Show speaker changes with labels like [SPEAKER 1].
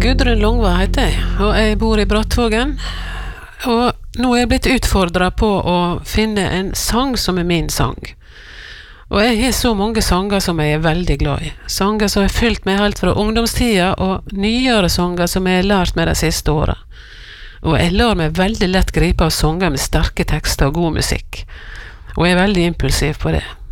[SPEAKER 1] Gudrun Longva heter jeg, og jeg bor i Brattvågen. Og nå er jeg blitt utfordret på å finne en sang som er min sang. Og jeg har så mange sanger som jeg er veldig glad i. Sanger som har fylt meg helt fra ungdomstida, og nyere sanger som jeg har lært meg de siste årene. Og jeg lar meg veldig lett gripe av sanger med sterke tekster og god musikk. Og jeg er veldig impulsiv på det.